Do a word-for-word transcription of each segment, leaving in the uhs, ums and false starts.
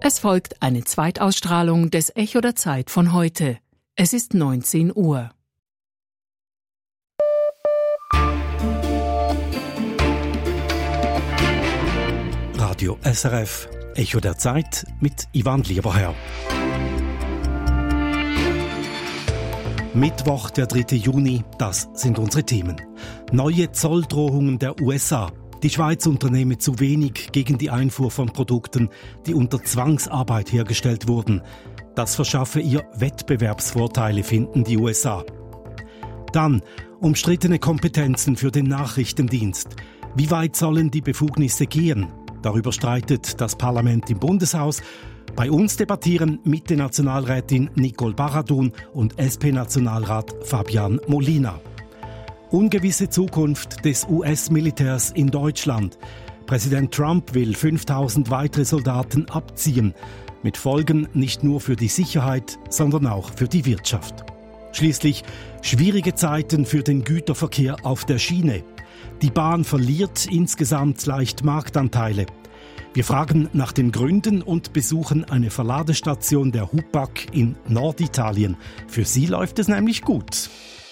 Es folgt eine Zweitausstrahlung des Echo der Zeit von heute. Es ist neunzehn Uhr. Radio S R F, Echo der Zeit mit Ivan Lieberherr. Mittwoch, der dritte Juni, das sind unsere Themen. Neue Zolldrohungen der U S A. Die Schweiz unternehme zu wenig gegen die Einfuhr von Produkten, die unter Zwangsarbeit hergestellt wurden. Das verschaffe ihr Wettbewerbsvorteile, finden die U S A. Dann umstrittene Kompetenzen für den Nachrichtendienst. Wie weit sollen die Befugnisse gehen? Darüber streitet das Parlament im Bundeshaus. Bei uns debattieren Mitte-Nationalrätin Nicole Baradun und S P-Nationalrat Fabian Molina. Ungewisse Zukunft des U S-Militärs in Deutschland. Präsident Trump will fünftausend weitere Soldaten abziehen. Mit Folgen nicht nur für die Sicherheit, sondern auch für die Wirtschaft. Schließlich schwierige Zeiten für den Güterverkehr auf der Schiene. Die Bahn verliert insgesamt leicht Marktanteile. Wir fragen nach den Gründen und besuchen eine Verladestation der Hupac in Norditalien. Für sie läuft es nämlich gut.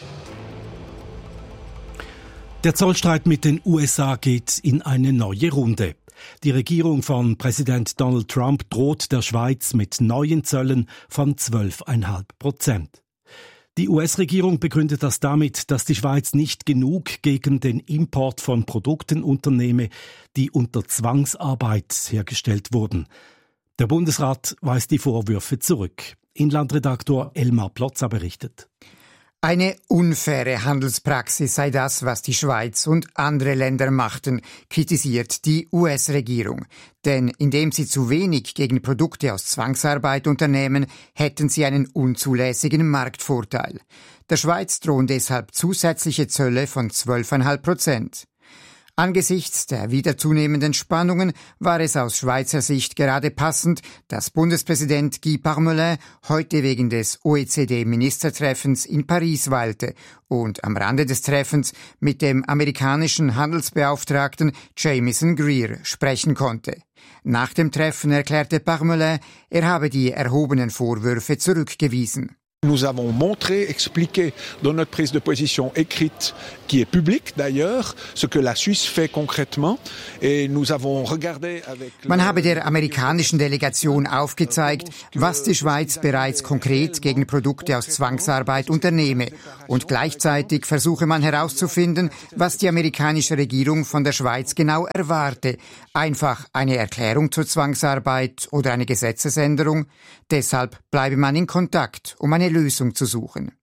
Der Zollstreit mit den U S A geht in eine neue Runde. Die Regierung von Präsident Donald Trump droht der Schweiz mit neuen Zöllen von zwölf Komma fünf Prozent. Die U S-Regierung begründet das damit, dass die Schweiz nicht genug gegen den Import von Produkten unternehme, die unter Zwangsarbeit hergestellt wurden. Der Bundesrat weist die Vorwürfe zurück. Inlandredaktor Elmar Plotza berichtet. Eine unfaire Handelspraxis sei das, was die Schweiz und andere Länder machten, kritisiert die U S-Regierung. Denn indem sie zu wenig gegen Produkte aus Zwangsarbeit unternehmen, hätten sie einen unzulässigen Marktvorteil. Der Schweiz drohen deshalb zusätzliche Zölle von zwölf Komma fünf Prozent. Angesichts der wieder zunehmenden Spannungen war es aus Schweizer Sicht gerade passend, dass Bundespräsident Guy Parmelin heute wegen des O E C D-Ministertreffens in Paris weilte und am Rande des Treffens mit dem amerikanischen Handelsbeauftragten Jamieson Greer sprechen konnte. Nach dem Treffen erklärte Parmelin, er habe die erhobenen Vorwürfe zurückgewiesen. Nous avons montré, expliqué dans notre prise de position écrite, qui est publique d'ailleurs, ce que la Suisse fait concrètement. Et nous avons regardé avec... Man habe der amerikanischen Delegation aufgezeigt, was die Schweiz bereits konkret gegen Produkte aus Zwangsarbeit unternehme. Und gleichzeitig versuche man herauszufinden, was die amerikanische Regierung von der Schweiz genau erwarte. Einfach eine Erklärung zur Zwangsarbeit oder eine Gesetzesänderung. Deshalb bleibe man in Kontakt, um eine Lösung zu suchen.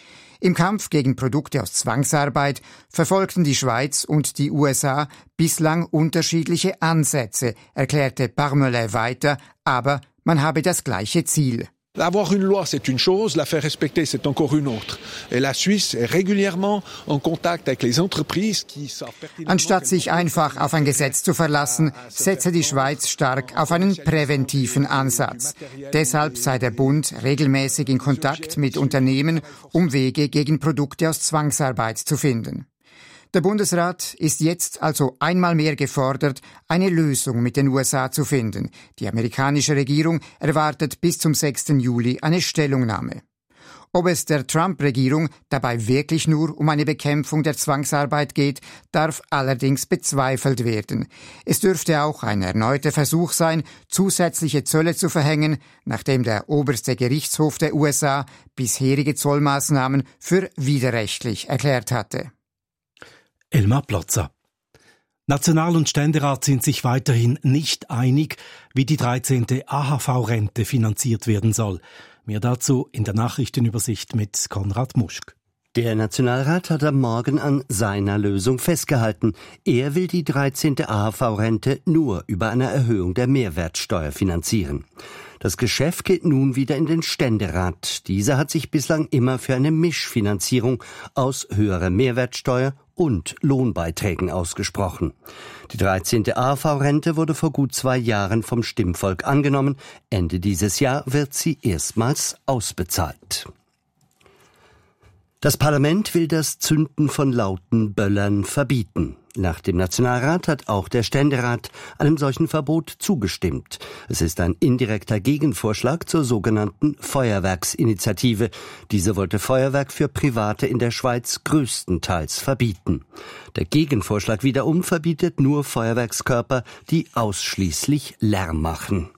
Im Kampf gegen Produkte aus Zwangsarbeit verfolgten die Schweiz und die U S A bislang unterschiedliche Ansätze, erklärte Parmelin weiter, aber man habe das gleiche Ziel. Avoir une loi, c'est une chose, la faire respecter, c'est encore une autre. Et la Suisse est régulièrement en contact avec les entreprises qui savent pertinemment... Anstatt sich einfach auf ein Gesetz zu verlassen, setze die Schweiz stark auf einen präventiven Ansatz. Deshalb sei der Bund regelmäßig in Kontakt mit Unternehmen, um Wege gegen Produkte aus Zwangsarbeit zu finden. Der Bundesrat ist jetzt also einmal mehr gefordert, eine Lösung mit den U S A zu finden. Die amerikanische Regierung erwartet bis zum sechsten Juli eine Stellungnahme. Ob es der Trump-Regierung dabei wirklich nur um eine Bekämpfung der Zwangsarbeit geht, darf allerdings bezweifelt werden. Es dürfte auch ein erneuter Versuch sein, zusätzliche Zölle zu verhängen, nachdem der oberste Gerichtshof der U S A bisherige Zollmaßnahmen für widerrechtlich erklärt hatte. Elmar Plotza. National- und Ständerat sind sich weiterhin nicht einig, wie die dreizehnte A H V-Rente finanziert werden soll. Mehr dazu in der Nachrichtenübersicht mit Konrad Muschk. Der Nationalrat hat am Morgen an seiner Lösung festgehalten. Er will die dreizehnte A H V-Rente nur über eine Erhöhung der Mehrwertsteuer finanzieren. Das Geschäft geht nun wieder in den Ständerat. Dieser hat sich bislang immer für eine Mischfinanzierung aus höherer Mehrwertsteuer und Lohnbeiträgen ausgesprochen. Die dreizehnte A H V-Rente wurde vor gut zwei Jahren vom Stimmvolk angenommen. Ende dieses Jahr wird sie erstmals ausbezahlt. Das Parlament will das Zünden von lauten Böllern verbieten. Nach dem Nationalrat hat auch der Ständerat einem solchen Verbot zugestimmt. Es ist ein indirekter Gegenvorschlag zur sogenannten Feuerwerksinitiative. Diese wollte Feuerwerk für Private in der Schweiz größtenteils verbieten. Der Gegenvorschlag wiederum verbietet nur Feuerwerkskörper, die ausschließlich Lärm machen.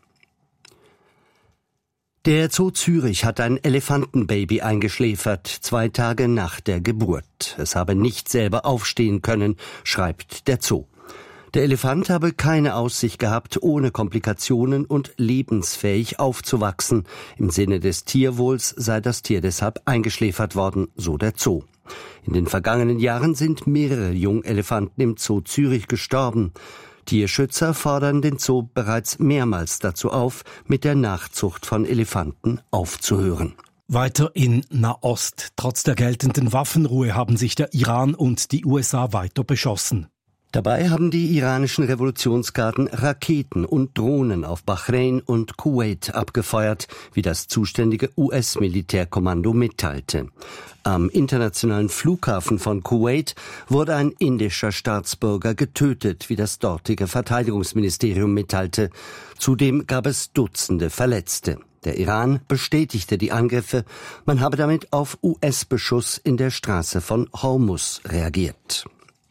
Der Zoo Zürich hat ein Elefantenbaby eingeschläfert, zwei Tage nach der Geburt. Es habe nicht selber aufstehen können, schreibt der Zoo. Der Elefant habe keine Aussicht gehabt, ohne Komplikationen und lebensfähig aufzuwachsen. Im Sinne des Tierwohls sei das Tier deshalb eingeschläfert worden, so der Zoo. In den vergangenen Jahren sind mehrere Jungelefanten im Zoo Zürich gestorben. Tierschützer fordern den Zoo bereits mehrmals dazu auf, mit der Nachzucht von Elefanten aufzuhören. Weiter in Nahost. Trotz der geltenden Waffenruhe haben sich der Iran und die U S A weiter beschossen. Dabei haben die iranischen Revolutionsgarden Raketen und Drohnen auf Bahrain und Kuwait abgefeuert, wie das zuständige U S-Militärkommando mitteilte. Am internationalen Flughafen von Kuwait wurde ein indischer Staatsbürger getötet, wie das dortige Verteidigungsministerium mitteilte. Zudem gab es Dutzende Verletzte. Der Iran bestätigte die Angriffe. Man habe damit auf U S-Beschuss in der Straße von Hormuz reagiert.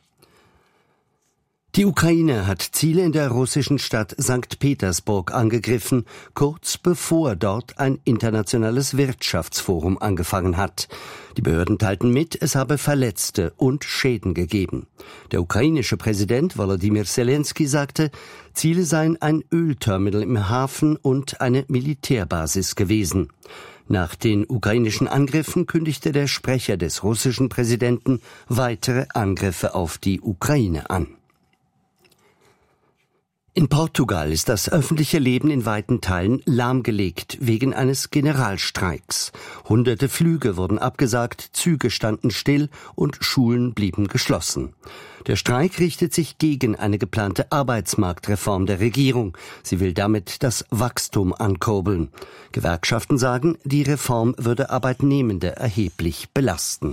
Die Ukraine hat Ziele in der russischen Stadt Sankt Petersburg angegriffen, kurz bevor dort ein internationales Wirtschaftsforum angefangen hat. Die Behörden teilten mit, es habe Verletzte und Schäden gegeben. Der ukrainische Präsident Volodymyr Zelensky sagte, Ziele seien ein Ölterminal im Hafen und eine Militärbasis gewesen. Nach den ukrainischen Angriffen kündigte der Sprecher des russischen Präsidenten weitere Angriffe auf die Ukraine an. In Portugal ist das öffentliche Leben in weiten Teilen lahmgelegt wegen eines Generalstreiks. Hunderte Flüge wurden abgesagt, Züge standen still und Schulen blieben geschlossen. Der Streik richtet sich gegen eine geplante Arbeitsmarktreform der Regierung. Sie will damit das Wachstum ankurbeln. Gewerkschaften sagen, die Reform würde Arbeitnehmende erheblich belasten.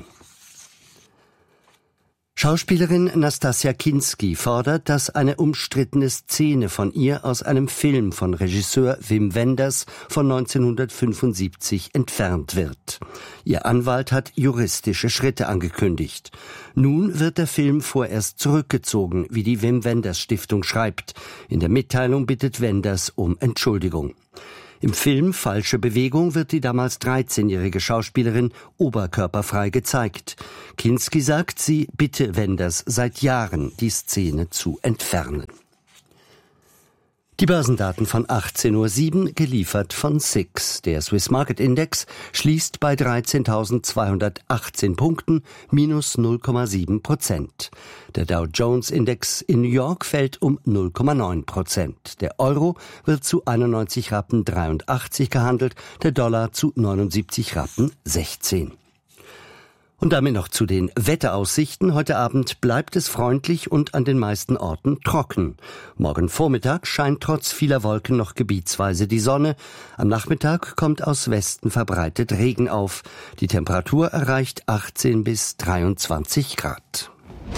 Schauspielerin Nastassja Kinski fordert, dass eine umstrittene Szene von ihr aus einem Film von Regisseur Wim Wenders von neunzehnhundertfünfundsiebzig entfernt wird. Ihr Anwalt hat juristische Schritte angekündigt. Nun wird der Film vorerst zurückgezogen, wie die Wim Wenders Stiftung schreibt. In der Mitteilung bittet Wenders um Entschuldigung. Im Film Falsche Bewegung wird die damals dreizehnjährige Schauspielerin oberkörperfrei gezeigt. Kinski sagt, sie bitte Wenders seit Jahren, die Szene zu entfernen. Die Börsendaten von achtzehn Uhr sieben, geliefert von S I X. Der Swiss Market Index schließt bei dreizehntausendzweihundertachtzehn Punkten, minus null Komma sieben Prozent. Der Dow Jones Index in New York fällt um null Komma neun Prozent. Der Euro wird zu einundneunzig Rappen dreiundachtzig gehandelt, der Dollar zu neunundsiebzig Rappen sechzehn. Und damit noch zu den Wetteraussichten. Heute Abend bleibt es freundlich und an den meisten Orten trocken. Morgen Vormittag scheint trotz vieler Wolken noch gebietsweise die Sonne. Am Nachmittag kommt aus Westen verbreitet Regen auf. Die Temperatur erreicht achtzehn bis dreiundzwanzig Grad.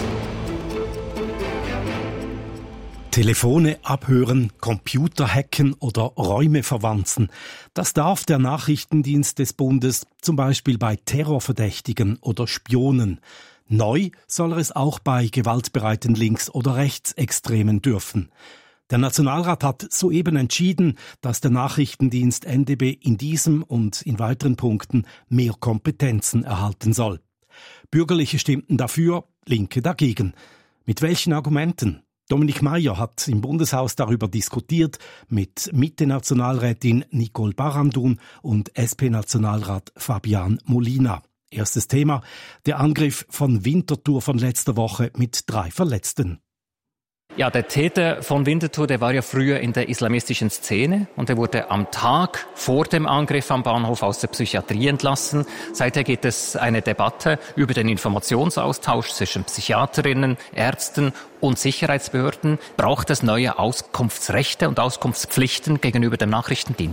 Telefone abhören, Computer hacken oder Räume verwanzen. Das darf der Nachrichtendienst des Bundes, zum Beispiel bei Terrorverdächtigen oder Spionen. Neu soll er es auch bei gewaltbereiten Links- oder Rechtsextremen dürfen. Der Nationalrat hat soeben entschieden, dass der Nachrichtendienst N D B in diesem und in weiteren Punkten mehr Kompetenzen erhalten soll. Bürgerliche stimmten dafür, Linke dagegen. Mit welchen Argumenten? Dominik Meier hat im Bundeshaus darüber diskutiert mit Mitte-Nationalrätin Nicole Barandoun und S P-Nationalrat Fabian Molina. Erstes Thema, der Angriff von Winterthur von letzter Woche mit drei Verletzten. Ja, der Täter von Winterthur, der war ja früher in der islamistischen Szene und er wurde am Tag vor dem Angriff am Bahnhof aus der Psychiatrie entlassen. Seither gibt es eine Debatte über den Informationsaustausch zwischen Psychiaterinnen, Ärzten und Sicherheitsbehörden. Braucht es neue Auskunftsrechte und Auskunftspflichten gegenüber dem Nachrichtendienst?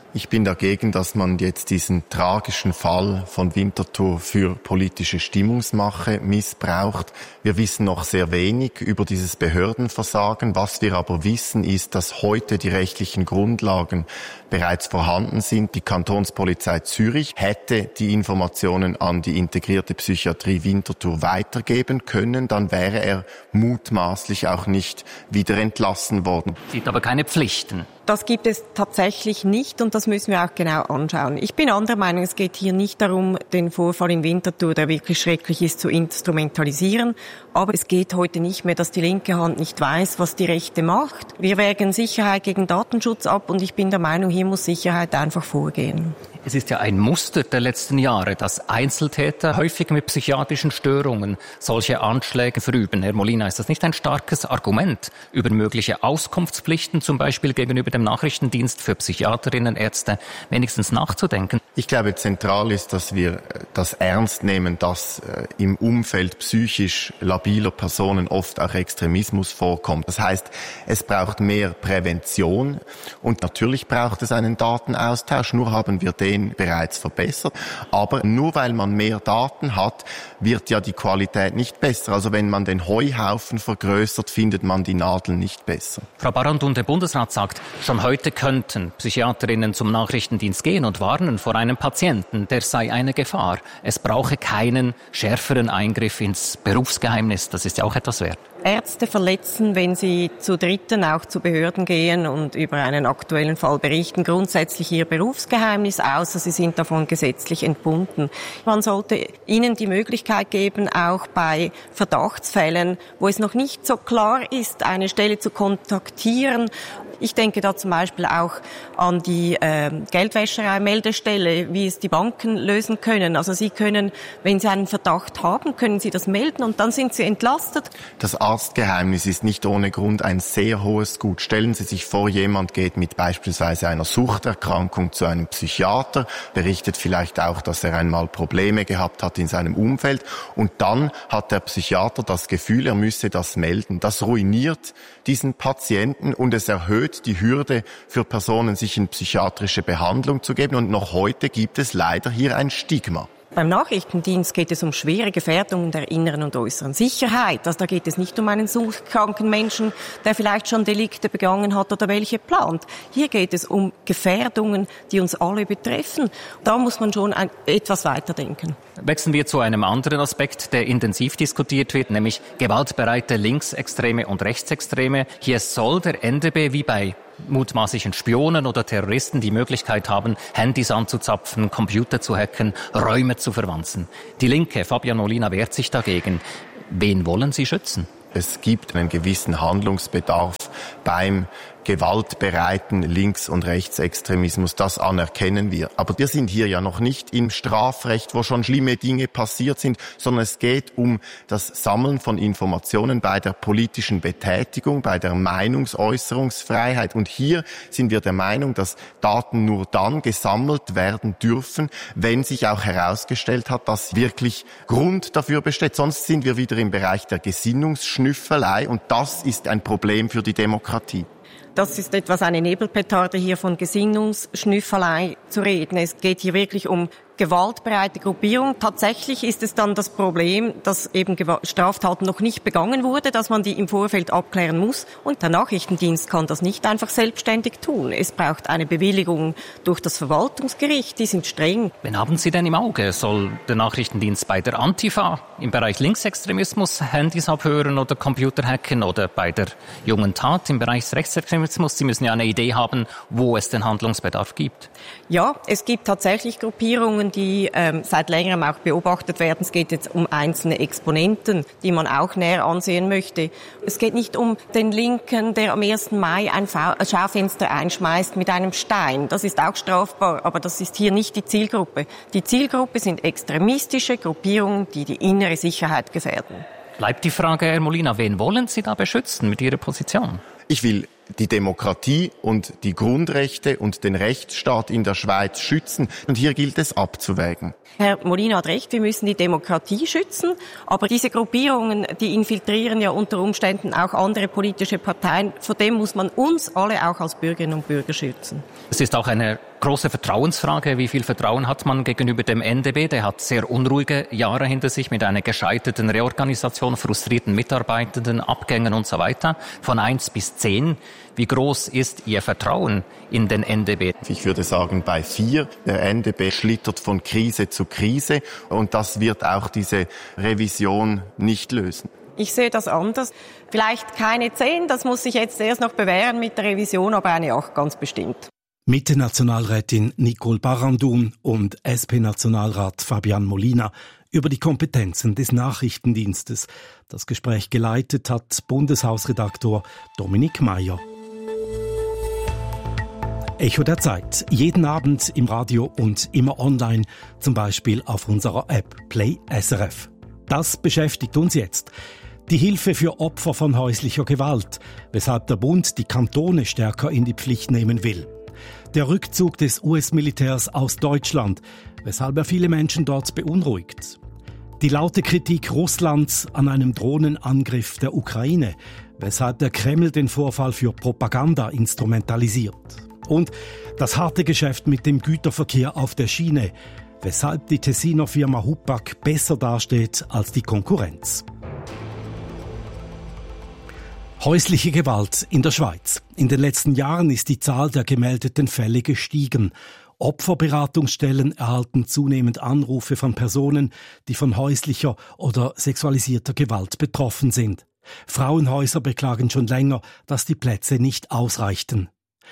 Ich bin dagegen, dass man jetzt diesen tragischen Fall von Winterthur für politische Stimmungsmache missbraucht. Wir wissen noch sehr wenig über dieses Behördenversagen. Was wir aber wissen, ist, dass heute die rechtlichen Grundlagen bereits vorhanden sind. Die Kantonspolizei Zürich hätte die Informationen an die integrierte Psychiatrie Winterthur weitergeben können. Dann wäre er mutmaßlich auch nicht wieder entlassen worden. Es gibt aber keine Pflichten. Das gibt es tatsächlich nicht und das müssen wir auch genau anschauen. Ich bin anderer Meinung, es geht hier nicht darum, den Vorfall in Winterthur, der wirklich schrecklich ist, zu instrumentalisieren. Aber es geht heute nicht mehr, dass die linke Hand nicht weiß, was die rechte macht. Wir wägen Sicherheit gegen Datenschutz ab und ich bin der Meinung, hier muss Sicherheit einfach vorgehen. Es ist ja ein Muster der letzten Jahre, dass Einzeltäter häufig mit psychiatrischen Störungen solche Anschläge verüben. Herr Molina, ist das nicht ein starkes Argument, über mögliche Auskunftspflichten, zum Beispiel gegenüber dem Nachrichtendienst für Psychiaterinnen, Ärzte, wenigstens nachzudenken? Ich glaube, zentral ist, dass wir das ernst nehmen, dass äh, im Umfeld psychisch labiler Personen oft auch Extremismus vorkommt. Das heißt, es braucht mehr Prävention und natürlich braucht es einen Datenaustausch. Nur haben wir den bereits verbessert. Aber nur weil man mehr Daten hat, wird ja die Qualität nicht besser. Also wenn man den Heuhaufen vergrößert, findet man die Nadel nicht besser. Frau Baron, der Bundesrat sagt, schon heute könnten Psychiaterinnen zum Nachrichtendienst gehen und warnen vor einem Patienten, der sei eine Gefahr. Es brauche keinen schärferen Eingriff ins Berufsgeheimnis. Das ist ja auch etwas wert. Ärzte verletzen, wenn sie zu Dritten, auch zu Behörden gehen und über einen aktuellen Fall berichten, grundsätzlich ihr Berufsgeheimnis, außer sie sind davon gesetzlich entbunden. Man sollte ihnen die Möglichkeit geben, auch bei Verdachtsfällen, wo es noch nicht so klar ist, eine Stelle zu kontaktieren. Ich denke da zum Beispiel auch an die äh, Geldwäscherei-Meldestelle, wie es die Banken lösen können. Also sie können, wenn sie einen Verdacht haben, können sie das melden und dann sind sie entlastet. Das Arztgeheimnis ist nicht ohne Grund ein sehr hohes Gut. Stellen Sie sich vor, jemand geht mit beispielsweise einer Suchterkrankung zu einem Psychiater, berichtet vielleicht auch, dass er einmal Probleme gehabt hat in seinem Umfeld und dann hat der Psychiater das Gefühl, er müsse das melden. Das ruiniert diesen Patienten und es erhöht die Hürde für Personen, sich in psychiatrische Behandlung zu geben. Und noch heute gibt es leider hier ein Stigma. Beim Nachrichtendienst geht es um schwere Gefährdungen der inneren und äußeren Sicherheit. Also da geht es nicht um einen suchtkranken Menschen, der vielleicht schon Delikte begangen hat oder welche plant. Hier geht es um Gefährdungen, die uns alle betreffen. Da muss man schon ein, etwas weiterdenken. Wechseln wir zu einem anderen Aspekt, der intensiv diskutiert wird, nämlich gewaltbereite Linksextreme und Rechtsextreme. Hier soll der N D B wie bei mutmaßlichen Spionen oder Terroristen die Möglichkeit haben, Handys anzuzapfen, Computer zu hacken, Räume zu verwanzen. Die Linke, Fabian Molina, wehrt sich dagegen. Wen wollen Sie schützen? Es gibt einen gewissen Handlungsbedarf beim gewaltbereiten Links- und Rechtsextremismus. Das anerkennen wir. Aber wir sind hier ja noch nicht im Strafrecht, wo schon schlimme Dinge passiert sind, sondern es geht um das Sammeln von Informationen bei der politischen Betätigung, bei der Meinungsäußerungsfreiheit. Und hier sind wir der Meinung, dass Daten nur dann gesammelt werden dürfen, wenn sich auch herausgestellt hat, dass wirklich Grund dafür besteht. Sonst sind wir wieder im Bereich der Gesinnungsschnüffelei und das ist ein Problem für die Demokratie. Das ist etwas eine Nebelpetarde, hier von Gesinnungsschnüffelei zu reden. Es geht hier wirklich um gewaltbereite Gruppierung. Tatsächlich ist es dann das Problem, dass eben Straftaten noch nicht begangen wurde, dass man die im Vorfeld abklären muss. Und der Nachrichtendienst kann das nicht einfach selbstständig tun. Es braucht eine Bewilligung durch das Verwaltungsgericht. Die sind streng. Wen haben Sie denn im Auge? Soll der Nachrichtendienst bei der Antifa im Bereich Linksextremismus Handys abhören oder Computer hacken oder bei der jungen Tat im Bereich Rechtsextremismus? Sie müssen ja eine Idee haben, wo es den Handlungsbedarf gibt. Ja, es gibt tatsächlich Gruppierungen, die ähm, seit längerem auch beobachtet werden. Es geht jetzt um einzelne Exponenten, die man auch näher ansehen möchte. Es geht nicht um den Linken, der am ersten Mai ein Schaufenster einschmeißt mit einem Stein. Das ist auch strafbar, aber das ist hier nicht die Zielgruppe. Die Zielgruppe sind extremistische Gruppierungen, die die innere Sicherheit gefährden. Bleibt die Frage, Herr Molina, wen wollen Sie da beschützen mit Ihrer Position? Ich will die Demokratie und die Grundrechte und den Rechtsstaat in der Schweiz schützen. Und hier gilt es abzuwägen. Herr Molina hat recht, wir müssen die Demokratie schützen. Aber diese Gruppierungen, die infiltrieren ja unter Umständen auch andere politische Parteien. Vor dem muss man uns alle auch als Bürgerinnen und Bürger schützen. Es ist auch eine große Vertrauensfrage. Wie viel Vertrauen hat man gegenüber dem N D B? Der hat sehr unruhige Jahre hinter sich mit einer gescheiterten Reorganisation, frustrierten Mitarbeitenden, Abgängen und so weiter. Von eins bis zehn. Wie groß ist Ihr Vertrauen in den N D B? Ich würde sagen bei vier. Der N D B schlittert von Krise zu Krise und das wird auch diese Revision nicht lösen. Ich sehe das anders. Vielleicht keine zehn, das muss sich jetzt erst noch bewähren mit der Revision, aber eine acht ganz bestimmt. Mitte-Nationalrätin Nicole Barandoun und S P-Nationalrat Fabian Molina über die Kompetenzen des Nachrichtendienstes. Das Gespräch geleitet hat Bundeshausredaktor Dominik Mayer. Echo der Zeit. Jeden Abend im Radio und immer online, zum Beispiel auf unserer App Play S R F. Das beschäftigt uns jetzt. Die Hilfe für Opfer von häuslicher Gewalt, weshalb der Bund die Kantone stärker in die Pflicht nehmen will. Der Rückzug des U S-Militärs aus Deutschland, weshalb er viele Menschen dort beunruhigt. Die laute Kritik Russlands an einem Drohnenangriff der Ukraine, weshalb der Kreml den Vorfall für Propaganda instrumentalisiert. Und das harte Geschäft mit dem Güterverkehr auf der Schiene, weshalb die Tessiner Firma Hupac besser dasteht als die Konkurrenz. Häusliche Gewalt in der Schweiz. In den letzten Jahren ist die Zahl der gemeldeten Fälle gestiegen. Opferberatungsstellen erhalten zunehmend Anrufe von Personen, die von häuslicher oder sexualisierter Gewalt betroffen sind. Frauenhäuser beklagen schon länger, dass die Plätze nicht ausreichten.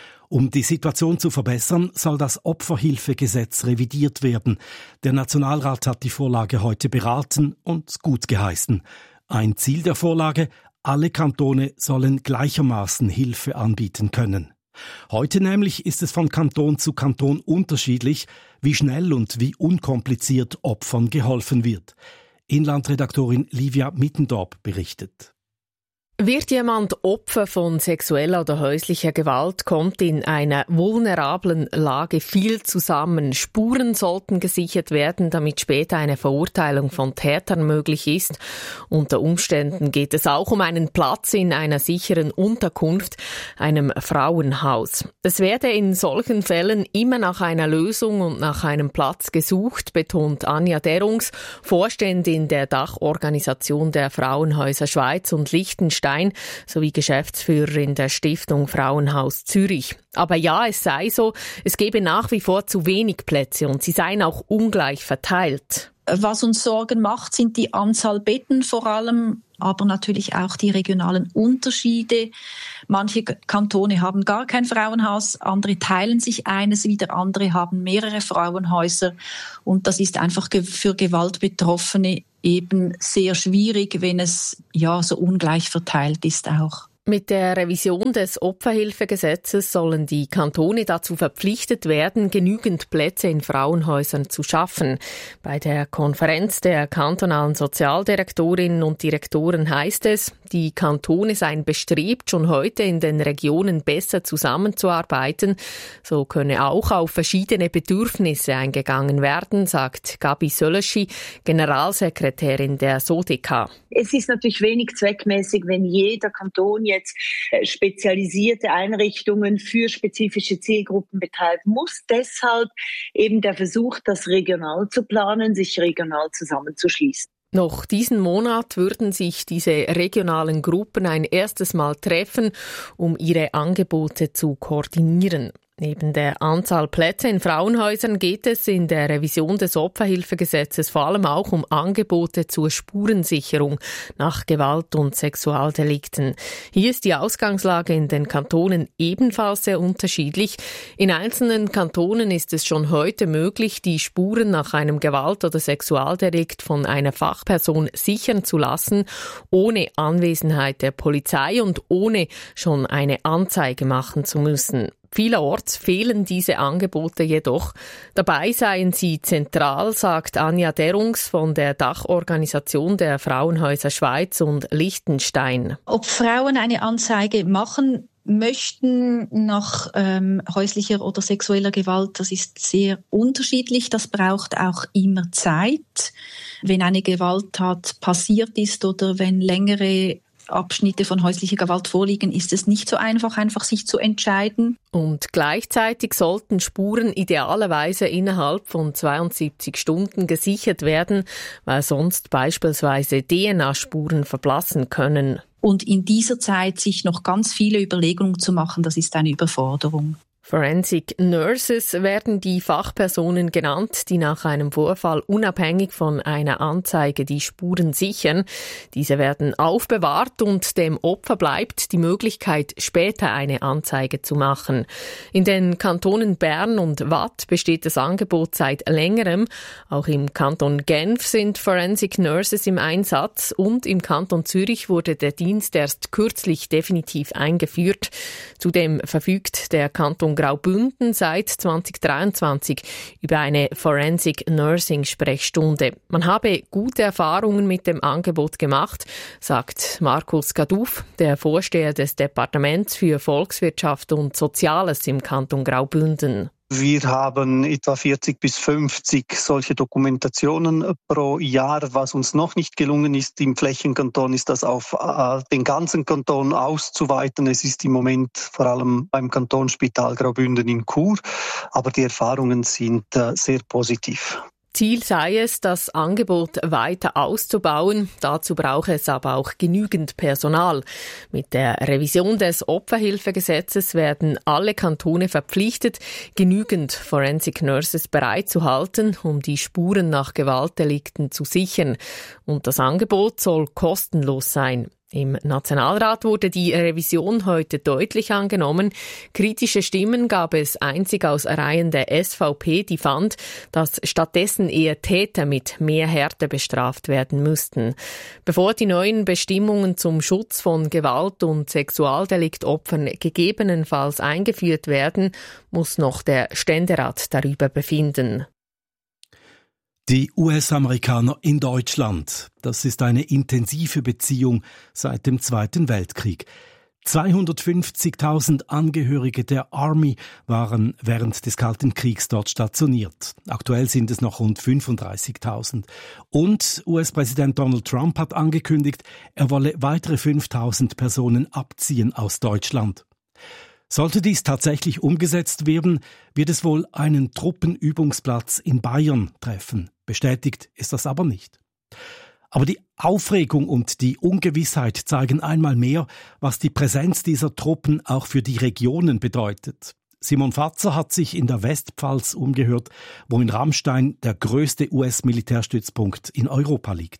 Um die Situation zu verbessern, soll das Opferhilfegesetz revidiert werden. Der Nationalrat hat die Vorlage heute beraten und gut geheißen. Ein Ziel der Vorlage: alle Kantone sollen gleichermaßen Hilfe anbieten können. Heute nämlich ist es von Kanton zu Kanton unterschiedlich, wie schnell und wie unkompliziert Opfern geholfen wird. Inlandredaktorin Livia Mittendorp berichtet. Wird jemand Opfer von sexueller oder häuslicher Gewalt, kommt in einer vulnerablen Lage viel zusammen. Spuren sollten gesichert werden, damit später eine Verurteilung von Tätern möglich ist. Unter Umständen geht es auch um einen Platz in einer sicheren Unterkunft, einem Frauenhaus. Es werde in solchen Fällen immer nach einer Lösung und nach einem Platz gesucht, betont Anja Derungs, Vorständin der Dachorganisation der Frauenhäuser Schweiz und Liechtenstein, sowie Geschäftsführerin der Stiftung Frauenhaus Zürich. Aber ja, es sei so, es gebe nach wie vor zu wenig Plätze und sie seien auch ungleich verteilt. Was uns Sorgen macht, sind die Anzahl Betten vor allem, aber natürlich auch die regionalen Unterschiede. Manche Kantone haben gar kein Frauenhaus, andere teilen sich eines, wieder andere haben mehrere Frauenhäuser. Und das ist einfach für Gewaltbetroffene eben sehr schwierig, wenn es ja so ungleich verteilt ist auch. Mit der Revision des Opferhilfegesetzes sollen die Kantone dazu verpflichtet werden, genügend Plätze in Frauenhäusern zu schaffen. Bei der Konferenz der kantonalen Sozialdirektorinnen und Direktoren heißt es, die Kantone seien bestrebt, schon heute in den Regionen besser zusammenzuarbeiten. So könne auch auf verschiedene Bedürfnisse eingegangen werden, sagt Gabi Söleschi, Generalsekretärin der SODK. Es ist natürlich wenig zweckmäßig, wenn jeder Kanton jetzt spezialisierte Einrichtungen für spezifische Zielgruppen betreiben muss. Deshalb eben der Versuch, das regional zu planen, sich regional zusammenzuschließen. Noch diesen Monat würden sich diese regionalen Gruppen ein erstes Mal treffen, um ihre Angebote zu koordinieren. Neben der Anzahl Plätze in Frauenhäusern geht es in der Revision des Opferhilfegesetzes vor allem auch um Angebote zur Spurensicherung nach Gewalt- und Sexualdelikten. Hier ist die Ausgangslage in den Kantonen ebenfalls sehr unterschiedlich. In einzelnen Kantonen ist es schon heute möglich, die Spuren nach einem Gewalt- oder Sexualdelikt von einer Fachperson sichern zu lassen, ohne Anwesenheit der Polizei und ohne schon eine Anzeige machen zu müssen. Vielerorts fehlen diese Angebote jedoch. Dabei seien sie zentral, sagt Anja Derungs von der Dachorganisation der Frauenhäuser Schweiz und Liechtenstein. Ob Frauen eine Anzeige machen möchten nach ähm, häuslicher oder sexueller Gewalt, das ist sehr unterschiedlich. Das braucht auch immer Zeit. Wenn eine Gewalttat passiert ist oder wenn längere Abschnitte von häuslicher Gewalt vorliegen, ist es nicht so einfach, einfach sich zu entscheiden. Und gleichzeitig sollten Spuren idealerweise innerhalb von zweiundsiebzig Stunden gesichert werden, weil sonst beispielsweise D N A-Spuren verblassen können. Und in dieser Zeit sich noch ganz viele Überlegungen zu machen, das ist eine Überforderung. Forensic Nurses werden die Fachpersonen genannt, die nach einem Vorfall unabhängig von einer Anzeige die Spuren sichern. Diese werden aufbewahrt und dem Opfer bleibt die Möglichkeit, später eine Anzeige zu machen. In den Kantonen Bern und Waadt besteht das Angebot seit längerem. Auch im Kanton Genf sind Forensic Nurses im Einsatz und im Kanton Zürich wurde der Dienst erst kürzlich definitiv eingeführt. Zudem verfügt der Kanton Graubünden seit zwanzig dreiundzwanzig über eine Forensic Nursing Sprechstunde. Man habe gute Erfahrungen mit dem Angebot gemacht, sagt Markus Kaduff, der Vorsteher des Departements für Volkswirtschaft und Soziales im Kanton Graubünden. Wir haben etwa vierzig bis fünfzig solche Dokumentationen pro Jahr. Was uns noch nicht gelungen ist im Flächenkanton, ist das auf äh, den ganzen Kanton auszuweiten. Es ist im Moment vor allem beim Kantonsspital Graubünden in Chur, aber die Erfahrungen sind äh, sehr positiv. Ziel sei es, das Angebot weiter auszubauen. Dazu brauche es aber auch genügend Personal. Mit der Revision des Opferhilfegesetzes werden alle Kantone verpflichtet, genügend Forensic Nurses bereitzuhalten, um die Spuren nach Gewaltdelikten zu sichern. Und das Angebot soll kostenlos sein. Im Nationalrat wurde die Revision heute deutlich angenommen. Kritische Stimmen gab es einzig aus Reihen der S V P, die fand, dass stattdessen eher Täter mit mehr Härte bestraft werden müssten. Bevor die neuen Bestimmungen zum Schutz von Gewalt- und Sexualdeliktsopfern gegebenenfalls eingeführt werden, muss noch der Ständerat darüber befinden. Die U S-Amerikaner in Deutschland. Das ist eine intensive Beziehung seit dem Zweiten Weltkrieg. zweihundertfünfzigtausend Angehörige der Army waren während des Kalten Kriegs dort stationiert. Aktuell sind es noch rund fünfunddreißigtausend. Und U S-Präsident Donald Trump hat angekündigt, er wolle weitere fünftausend Personen abziehen aus Deutschland. Sollte dies tatsächlich umgesetzt werden, wird es wohl einen Truppenübungsplatz in Bayern treffen. Bestätigt ist das aber nicht. Aber die Aufregung und die Ungewissheit zeigen einmal mehr, was die Präsenz dieser Truppen auch für die Regionen bedeutet. Simon Fatzer hat sich in der Westpfalz umgehört, wo in Ramstein der größte U S-Militärstützpunkt in Europa liegt.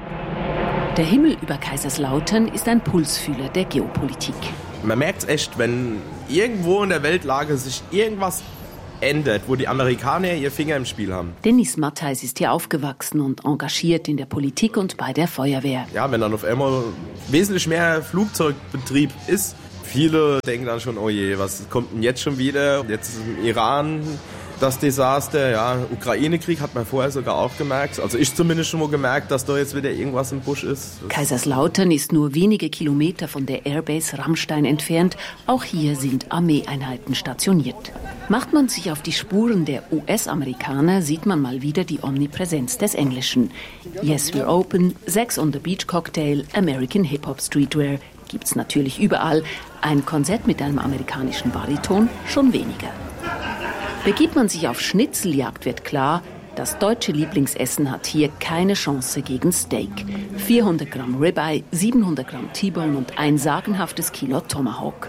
Der Himmel über Kaiserslautern ist ein Pulsfühler der Geopolitik. Man merkt es echt, wenn irgendwo in der Weltlage sich irgendwas ändert, wo die Amerikaner ihr Finger im Spiel haben. Dennis Mattheis ist hier aufgewachsen und engagiert in der Politik und bei der Feuerwehr. Ja, wenn dann auf einmal wesentlich mehr Flugzeugbetrieb ist, viele denken dann schon, oh je, was kommt denn jetzt schon wieder? Jetzt ist im Iran das Desaster, ja, Ukraine-Krieg hat man vorher sogar auch gemerkt. Also ich zumindest schon mal gemerkt, dass da jetzt wieder irgendwas im Busch ist. Das Kaiserslautern ist nur wenige Kilometer von der Airbase Ramstein entfernt. Auch hier sind Armeeeinheiten stationiert. Macht man sich auf die Spuren der U S-Amerikaner, sieht man mal wieder die Omnipräsenz des Englischen. Yes, we're open, Sex on the Beach Cocktail, American Hip-Hop Streetwear. Gibt's natürlich überall. Ein Konzert mit einem amerikanischen Bariton schon weniger. Begibt man sich auf Schnitzeljagd, wird klar, das deutsche Lieblingsessen hat hier keine Chance gegen Steak. vierhundert Gramm Ribeye, siebenhundert Gramm T-Bone und ein sagenhaftes Kilo Tomahawk.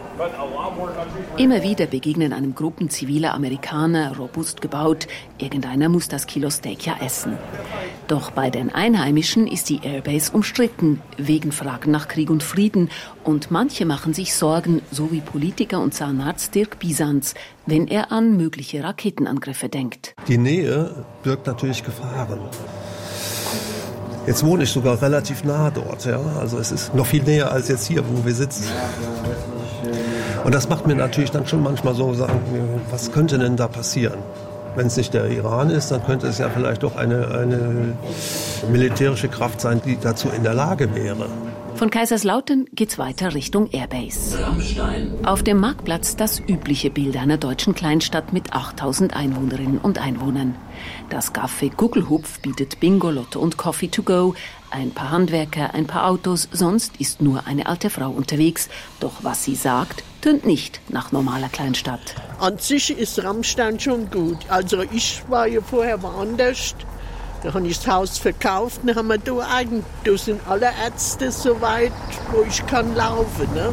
Immer wieder begegnen einem Gruppen ziviler Amerikaner, robust gebaut. Irgendeiner muss das Kilo Steak ja essen. Doch bei den Einheimischen ist die Airbase umstritten, wegen Fragen nach Krieg und Frieden. Und manche machen sich Sorgen, so wie Politiker und Zahnarzt Dirk Bisanz, wenn er an mögliche Raketenangriffe denkt. Die Nähe birgt natürlich Gefahren. Jetzt wohne ich sogar relativ nah dort. Ja? Also es ist noch viel näher als jetzt hier, wo wir sitzen. Und das macht mir natürlich dann schon manchmal so Sachen, was könnte denn da passieren? Wenn es nicht der Iran ist, dann könnte es ja vielleicht doch eine, eine militärische Kraft sein, die dazu in der Lage wäre. Von Kaiserslautern geht's weiter Richtung Airbase. Rammstein. Auf dem Marktplatz das übliche Bild einer deutschen Kleinstadt mit achttausend Einwohnerinnen und Einwohnern. Das Café Guckelhupf bietet Bingo, Lotto und Coffee to go. Ein paar Handwerker, ein paar Autos, sonst ist nur eine alte Frau unterwegs. Doch was sie sagt, tönt nicht nach normaler Kleinstadt. An sich ist Rammstein schon gut. Also ich war ja vorher woanders. Da habe ich das Haus verkauft, dann haben wir da eigentlich, da sind alle Ärzte so weit, wo ich kann laufen, ne?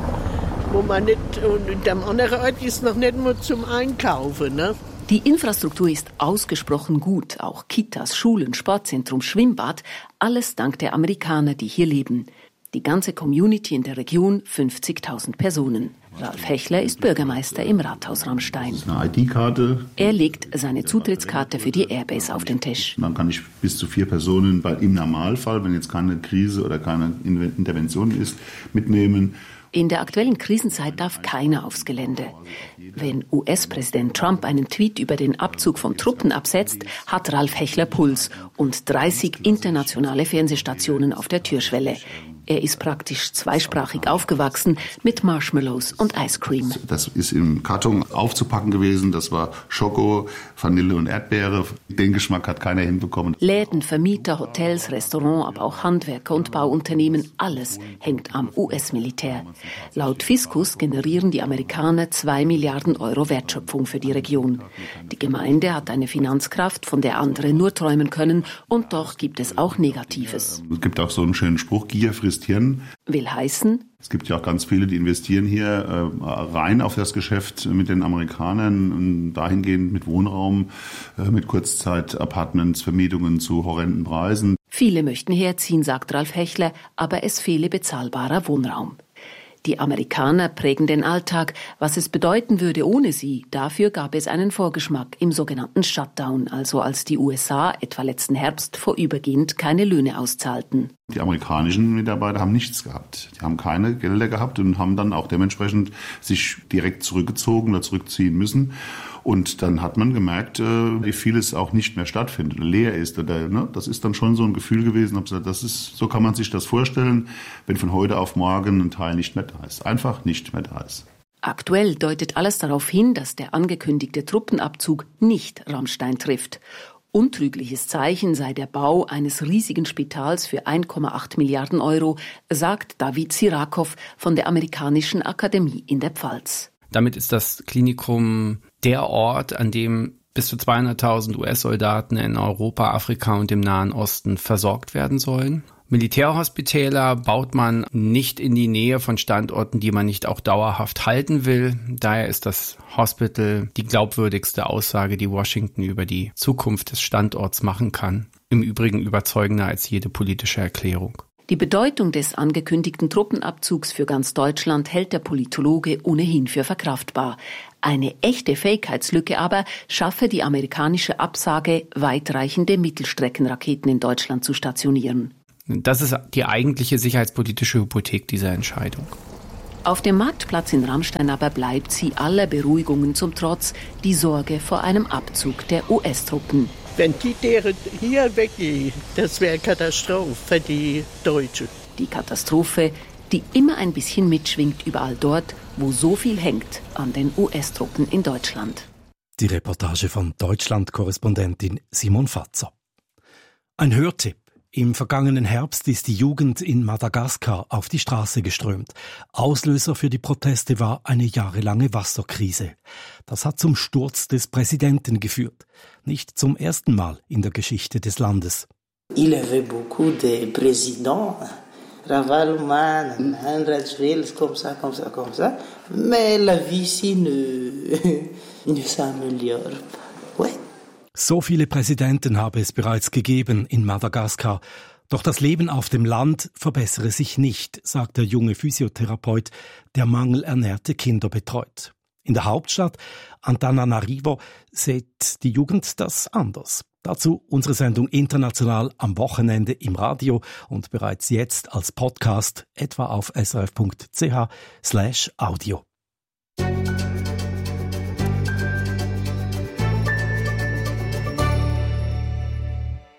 Wo man nicht, und in dem anderen Ort ist noch nicht mal zum Einkaufen, ne? Die Infrastruktur ist ausgesprochen gut, auch Kitas, Schulen, Sportzentrum, Schwimmbad, alles dank der Amerikaner, die hier leben. Die ganze Community in der Region, fünfzigtausend Personen. Ralf Hechler ist Bürgermeister im Rathaus Rammstein. Das ist eine I D-Karte. Er legt seine Zutrittskarte für die Airbase auf den Tisch. Dann kann ich bis zu vier Personen bei, im Normalfall, wenn jetzt keine Krise oder keine Intervention ist, mitnehmen. In der aktuellen Krisenzeit darf keiner aufs Gelände. Wenn U S-Präsident Trump einen Tweet über den Abzug von Truppen absetzt, hat Ralf Hechler Puls und dreißig internationale Fernsehstationen auf der Türschwelle. Er ist praktisch zweisprachig aufgewachsen mit Marshmallows und Ice Cream. Das ist im Karton aufzupacken gewesen. Das war Schoko, Vanille und Erdbeere. Den Geschmack hat keiner hinbekommen. Läden, Vermieter, Hotels, Restaurants, aber auch Handwerker und Bauunternehmen, alles hängt am U S-Militär. Laut Fiskus generieren die Amerikaner zwei Milliarden Euro Wertschöpfung für die Region. Die Gemeinde hat eine Finanzkraft, von der andere nur träumen können. Und doch gibt es auch Negatives. Es gibt auch so einen schönen Spruch, Gier frisst Hirn. Will heißen, es gibt ja auch ganz viele, die investieren hier äh, rein auf das Geschäft mit den Amerikanern, dahingehend mit Wohnraum, äh, mit Kurzzeit-Apartments, Vermietungen zu horrenden Preisen. Viele möchten herziehen, sagt Ralf Hechler, aber es fehle bezahlbarer Wohnraum. Die Amerikaner prägen den Alltag. Was es bedeuten würde ohne sie, dafür gab es einen Vorgeschmack im sogenannten Shutdown, also als die U S A etwa letzten Herbst vorübergehend keine Löhne auszahlten. Die amerikanischen Mitarbeiter haben nichts gehabt. Die haben keine Gelder gehabt und haben dann auch dementsprechend sich direkt zurückgezogen oder zurückziehen müssen. Und dann hat man gemerkt, wie vieles auch nicht mehr stattfindet, oder leer ist. Oder, ne? Das ist dann schon so ein Gefühl gewesen. Ich gesagt, das ist, so kann man sich das vorstellen, wenn von heute auf morgen ein Teil nicht mehr da ist. Einfach nicht mehr da ist. Aktuell deutet alles darauf hin, dass der angekündigte Truppenabzug nicht Rammstein trifft. Untrügliches Zeichen sei der Bau eines riesigen Spitals für ein Komma acht Milliarden Euro, sagt David Sirakow von der Amerikanischen Akademie in der Pfalz. Damit ist das Klinikum der Ort, an dem bis zu zweihunderttausend U S-Soldaten in Europa, Afrika und dem Nahen Osten versorgt werden sollen. Militärhospitäler baut man nicht in die Nähe von Standorten, die man nicht auch dauerhaft halten will. Daher ist das Hospital die glaubwürdigste Aussage, die Washington über die Zukunft des Standorts machen kann. Im Übrigen überzeugender als jede politische Erklärung. Die Bedeutung des angekündigten Truppenabzugs für ganz Deutschland hält der Politologe ohnehin für verkraftbar. Eine echte Fähigkeitslücke aber schaffe die amerikanische Absage, weitreichende Mittelstreckenraketen in Deutschland zu stationieren. Das ist die eigentliche sicherheitspolitische Hypothek dieser Entscheidung. Auf dem Marktplatz in Rammstein aber bleibt sie aller Beruhigungen zum Trotz die Sorge vor einem Abzug der U S-Truppen. Wenn die deren hier weggehen, das wäre Katastrophe für die Deutschen. Die Katastrophe, die immer ein bisschen mitschwingt überall dort, wo so viel hängt an den U S-Truppen in Deutschland. Die Reportage von Deutschland-Korrespondentin Simon Fatzer. Ein Hörtipp. Im vergangenen Herbst ist die Jugend in Madagaskar auf die Straße geströmt. Auslöser für die Proteste war eine jahrelange Wasserkrise. Das hat zum Sturz des Präsidenten geführt. Nicht zum ersten Mal in der Geschichte des Landes. Il y avait beaucoup de présidents, Ravaloman, Handrajville, comme ça, comme ça, comme ça. Mais la vie ici ne, ne s'améliore. Ouais. So viele Präsidenten habe es bereits gegeben in Madagaskar. Doch das Leben auf dem Land verbessere sich nicht, sagt der junge Physiotherapeut, der mangelernährte Kinder betreut. In der Hauptstadt Antananarivo sieht die Jugend das anders. Dazu unsere Sendung international am Wochenende im Radio und bereits jetzt als Podcast etwa auf srf.ch slash audio.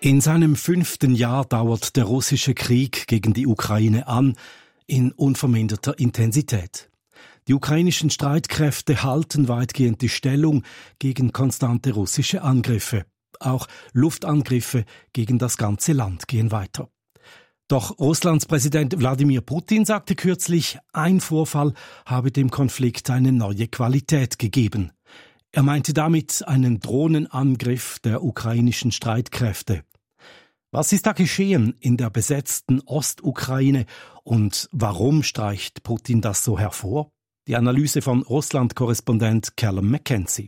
In seinem fünften Jahr dauert der russische Krieg gegen die Ukraine an, in unverminderter Intensität. Die ukrainischen Streitkräfte halten weitgehend die Stellung gegen konstante russische Angriffe. Auch Luftangriffe gegen das ganze Land gehen weiter. Doch Russlands Präsident Wladimir Putin sagte kürzlich, ein Vorfall habe dem Konflikt eine neue Qualität gegeben. Er meinte damit einen Drohnenangriff der ukrainischen Streitkräfte. Was ist da geschehen in der besetzten Ostukraine und warum streicht Putin das so hervor? Die Analyse von Russland-Korrespondent Callum Mackenzie.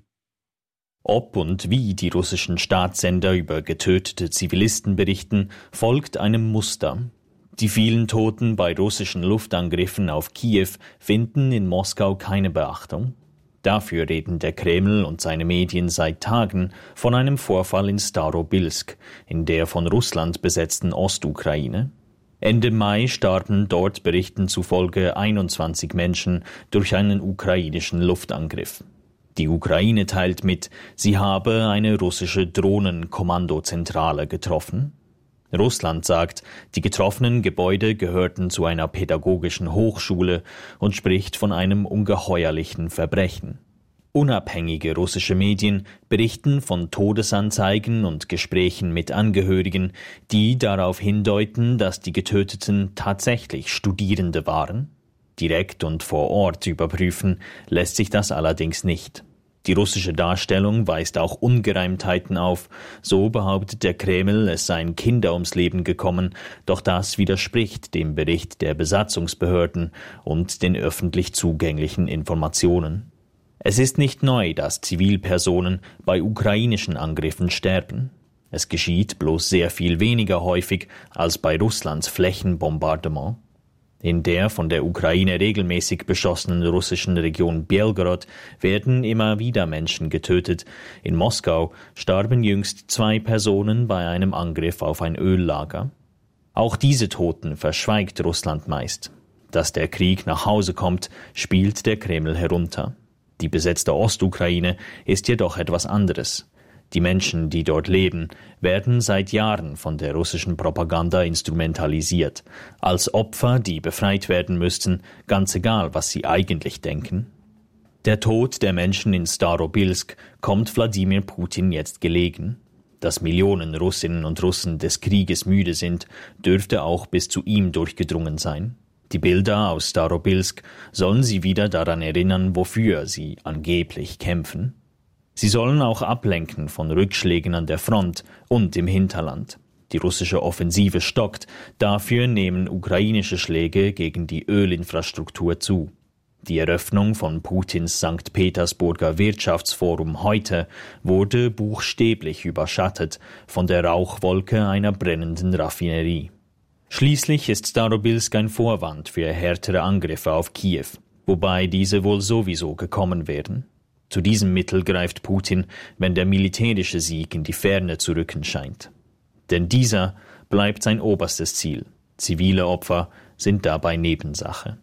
Ob und wie die russischen Staatssender über getötete Zivilisten berichten, folgt einem Muster. Die vielen Toten bei russischen Luftangriffen auf Kiew finden in Moskau keine Beachtung. Dafür reden der Kreml und seine Medien seit Tagen von einem Vorfall in Starobilsk, in der von Russland besetzten Ostukraine. Ende Mai starben dort Berichten zufolge einundzwanzig Menschen durch einen ukrainischen Luftangriff. Die Ukraine teilt mit, sie habe eine russische Drohnenkommandozentrale getroffen. Russland sagt, die getroffenen Gebäude gehörten zu einer pädagogischen Hochschule und spricht von einem ungeheuerlichen Verbrechen. Unabhängige russische Medien berichten von Todesanzeigen und Gesprächen mit Angehörigen, die darauf hindeuten, dass die Getöteten tatsächlich Studierende waren. Direkt und vor Ort überprüfen lässt sich das allerdings nicht. Die russische Darstellung weist auch Ungereimtheiten auf. So behauptet der Kreml, es seien Kinder ums Leben gekommen, doch das widerspricht dem Bericht der Besatzungsbehörden und den öffentlich zugänglichen Informationen. Es ist nicht neu, dass Zivilpersonen bei ukrainischen Angriffen sterben. Es geschieht bloß sehr viel weniger häufig als bei Russlands Flächenbombardement. In der von der Ukraine regelmäßig beschossenen russischen Region Belgorod werden immer wieder Menschen getötet. In Moskau starben jüngst zwei Personen bei einem Angriff auf ein Öllager. Auch diese Toten verschweigt Russland meist. Dass der Krieg nach Hause kommt, spielt der Kreml herunter. Die besetzte Ostukraine ist jedoch etwas anderes. Die Menschen, die dort leben, werden seit Jahren von der russischen Propaganda instrumentalisiert, als Opfer, die befreit werden müssten, ganz egal, was sie eigentlich denken. Der Tod der Menschen in Starobilsk kommt Wladimir Putin jetzt gelegen. Dass Millionen Russinnen und Russen des Krieges müde sind, dürfte auch bis zu ihm durchgedrungen sein. Die Bilder aus Starobilsk sollen sie wieder daran erinnern, wofür sie angeblich kämpfen. Sie sollen auch ablenken von Rückschlägen an der Front und im Hinterland. Die russische Offensive stockt, dafür nehmen ukrainische Schläge gegen die Ölinfrastruktur zu. Die Eröffnung von Putins Sankt Petersburger Wirtschaftsforum heute wurde buchstäblich überschattet von der Rauchwolke einer brennenden Raffinerie. Schließlich ist Starobilsk ein Vorwand für härtere Angriffe auf Kiew, wobei diese wohl sowieso gekommen wären. Zu diesem Mittel greift Putin, wenn der militärische Sieg in die Ferne zu rücken scheint. Denn dieser bleibt sein oberstes Ziel. Zivile Opfer sind dabei Nebensache.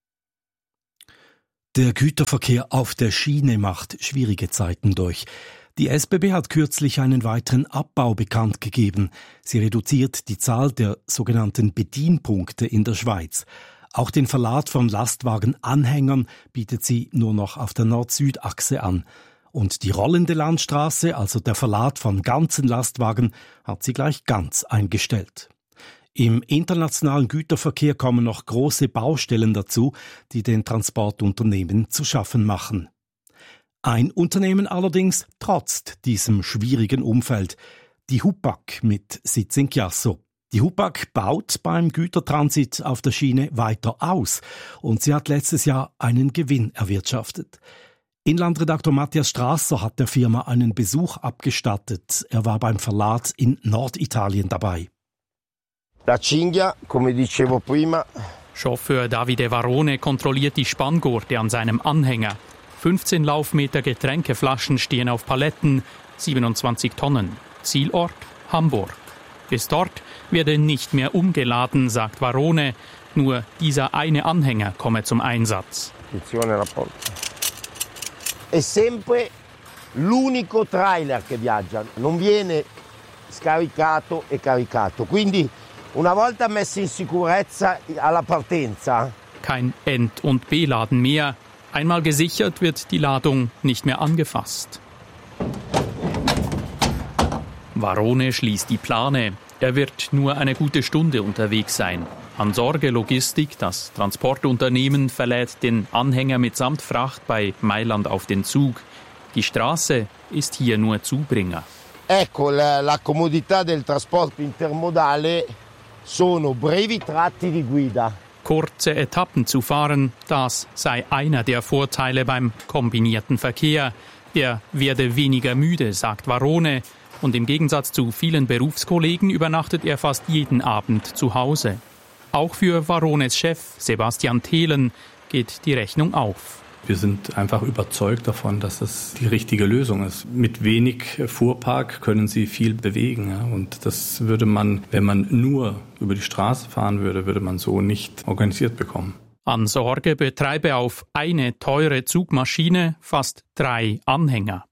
Der Güterverkehr auf der Schiene macht schwierige Zeiten durch. Die S B B hat kürzlich einen weiteren Abbau bekannt gegeben. Sie reduziert die Zahl der sogenannten Bedienpunkte in der Schweiz. Auch den Verlad von Lastwagenanhängern bietet sie nur noch auf der Nord-Süd-Achse an. Und die rollende Landstraße, also der Verlad von ganzen Lastwagen, hat sie gleich ganz eingestellt. Im internationalen Güterverkehr kommen noch große Baustellen dazu, die den Transportunternehmen zu schaffen machen. Ein Unternehmen allerdings trotzt diesem schwierigen Umfeld, die Hupac mit Sitz in Chiasso. Die Hupac baut beim Gütertransit auf der Schiene weiter aus und sie hat letztes Jahr einen Gewinn erwirtschaftet. Inlandredaktor Matthias Strasser hat der Firma einen Besuch abgestattet. Er war beim Verlad in Norditalien dabei. La cinghia, come dicevo prima. Chauffeur Davide Varone kontrolliert die Spanngurte an seinem Anhänger. fünfzehn Laufmeter Getränkeflaschen stehen auf Paletten, siebenundzwanzig Tonnen. Zielort Hamburg. Bis dort werde nicht mehr umgeladen, sagt Varone. Nur dieser eine Anhänger komme zum Einsatz. È sempre l'unico trailer che viaggia. Non viene scaricato e caricato. Quindi una volta messi in sicurezza alla partenza. Kein End- und Beladen mehr. Einmal gesichert wird die Ladung nicht mehr angefasst. Varrone schließt die Plane. Er wird nur eine gute Stunde unterwegs sein. An Sorge Logistik, das Transportunternehmen, verlädt den Anhänger mitsamt Fracht bei Mailand auf den Zug. Die Straße ist hier nur Zubringer. Ecco, la, la comodità del trasporto intermodale sono brevi tratti di guida. Kurze Etappen zu fahren, das sei einer der Vorteile beim kombinierten Verkehr. Er werde weniger müde, sagt Varrone. Und im Gegensatz zu vielen Berufskollegen übernachtet er fast jeden Abend zu Hause. Auch für Varrones Chef Sebastian Thelen geht die Rechnung auf. Wir sind einfach überzeugt davon, dass das die richtige Lösung ist. Mit wenig Fuhrpark können Sie viel bewegen. Ja? Und das würde man, wenn man nur über die Straße fahren würde, würde man so nicht organisiert bekommen. An Sorge betreibe auf eine teure Zugmaschine fast drei Anhänger.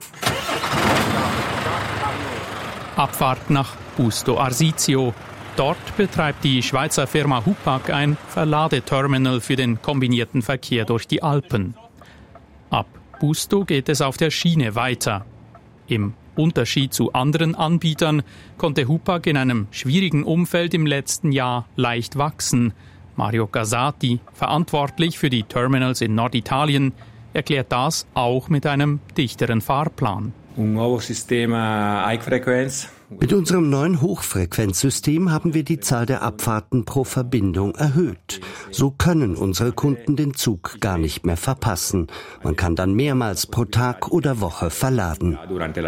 Abfahrt nach Busto Arsizio. Dort betreibt die Schweizer Firma Hupac ein Verladeterminal für den kombinierten Verkehr durch die Alpen. Ab Busto geht es auf der Schiene weiter. Im Unterschied zu anderen Anbietern konnte Hupac in einem schwierigen Umfeld im letzten Jahr leicht wachsen. Mario Casati, verantwortlich für die Terminals in Norditalien, erklärt das auch mit einem dichteren Fahrplan. Un nuovo sistema high frequenz. Mit unserem neuen Hochfrequenzsystem haben wir die Zahl der Abfahrten pro Verbindung erhöht. So können unsere Kunden den Zug gar nicht mehr verpassen. Man kann dann mehrmals pro Tag oder Woche verladen.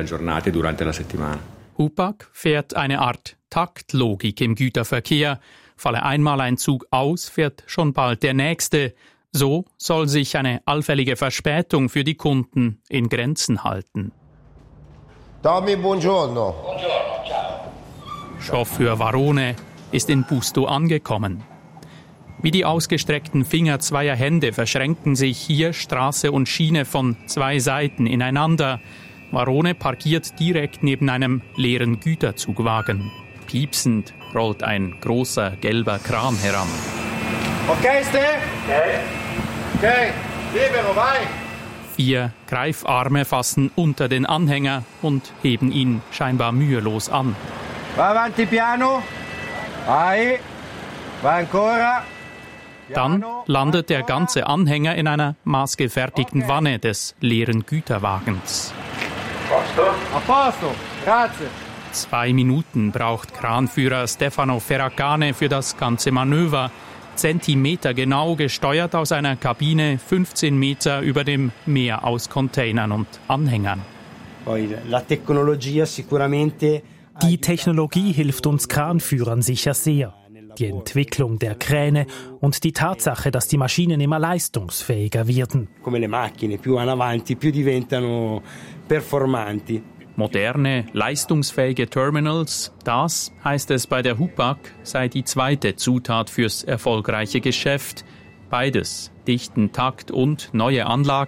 Hupac fährt eine Art Taktlogik im Güterverkehr. Falle einmal ein Zug aus, fährt schon bald der nächste. So soll sich eine allfällige Verspätung für die Kunden in Grenzen halten. Tommy, buongiorno. Chauffeur Varrone ist in Busto angekommen. Wie die ausgestreckten Finger zweier Hände verschränken sich hier Straße und Schiene von zwei Seiten ineinander. Varrone parkiert direkt neben einem leeren Güterzugwagen. Piepsend rollt ein großer gelber Kran heran. Okay, Ste? Okay. Okay, libero, vai. Vier Greifarme fassen unter den Anhänger und heben ihn scheinbar mühelos an. Va avanti piano. Vai. Va ancora. Dann landet der ganze Anhänger in einer maßgefertigten Wanne des leeren Güterwagens. A posto. Grazie. Zwei Minuten braucht Kranführer Stefano Ferragane für das ganze Manöver. Zentimetergenau gesteuert aus einer Kabine fünfzehn Meter über dem Meer aus Containern und Anhängern. Die Technologie hilft uns Kranführern sicher sehr. Die Entwicklung der Kräne und die Tatsache, dass die Maschinen immer leistungsfähiger werden. Moderne, leistungsfähige Terminals, das, heißt es bei der Hupac, sei die zweite Zutat fürs erfolgreiche Geschäft. Beides, dichten Takt und neue Anlagen,